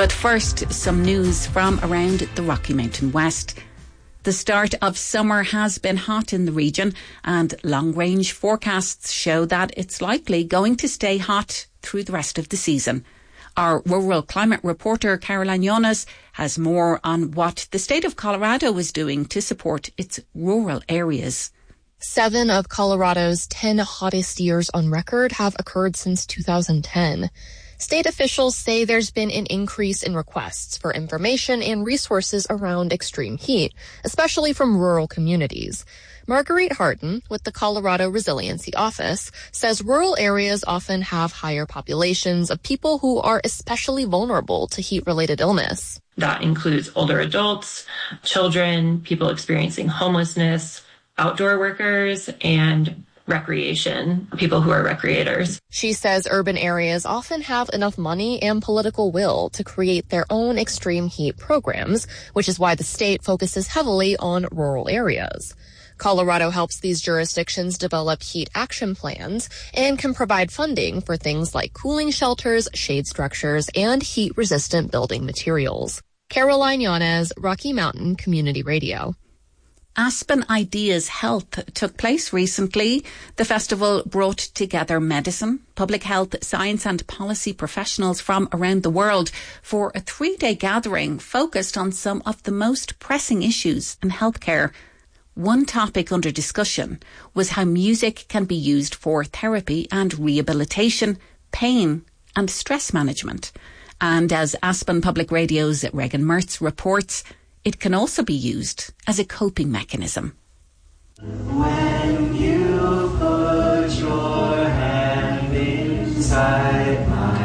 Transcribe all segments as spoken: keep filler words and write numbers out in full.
But first, some news from around the Rocky Mountain West. The start of summer has been hot in the region, and long-range forecasts show that it's likely going to stay hot through the rest of the season. Our rural climate reporter Caroline Jonas has more on what the state of Colorado is doing to support its rural areas. Seven of Colorado's ten hottest years on record have occurred since two thousand ten. State officials say there's been an increase in requests for information and resources around extreme heat, especially from rural communities. Marguerite Harden with the Colorado Resiliency Office says rural areas often have higher populations of people who are especially vulnerable to heat-related illness. That includes older adults, children, people experiencing homelessness, outdoor workers, and recreation, people who are recreators. She says urban areas often have enough money and political will to create their own extreme heat programs, which is why the state focuses heavily on rural areas. Colorado helps these jurisdictions develop heat action plans and can provide funding for things like cooling shelters, shade structures, and heat-resistant building materials. Caroline Yanez, Rocky Mountain Community Radio. Aspen Ideas Health took place recently. The festival brought together medicine, public health, science and policy professionals from around the world for a three-day gathering focused on some of the most pressing issues in healthcare. One topic under discussion was how music can be used for therapy and rehabilitation, pain and stress management. And as Aspen Public Radio's Regan Mertz reports, it can also be used as a coping mechanism. When you put your hand inside my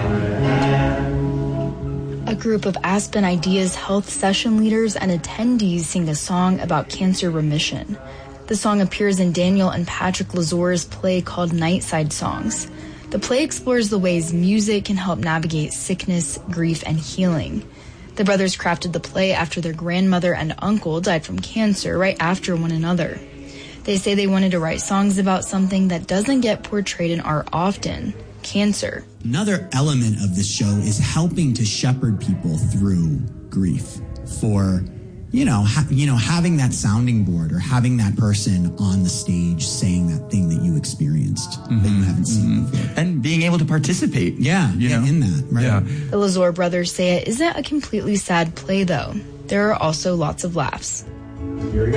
hand. A group of Aspen Ideas Health session leaders and attendees sing a song about cancer remission. The song appears in Daniel and Patrick Lazor's play called Nightside Songs. The play explores the ways music can help navigate sickness, grief, and healing. The brothers crafted the play after their grandmother and uncle died from cancer right after one another. They say they wanted to write songs about something that doesn't get portrayed in art often, cancer. Another element of this show is helping to shepherd people through grief. For, you know, ha- you know, having that sounding board or having that person on the stage saying that thing that you experienced mm-hmm. that you haven't seen mm-hmm. before. And being able to participate. Yeah, you yeah know? in that, right? Yeah. The Lazor brothers say it isn't a completely sad play, though. There are also lots of laughs. Here we go.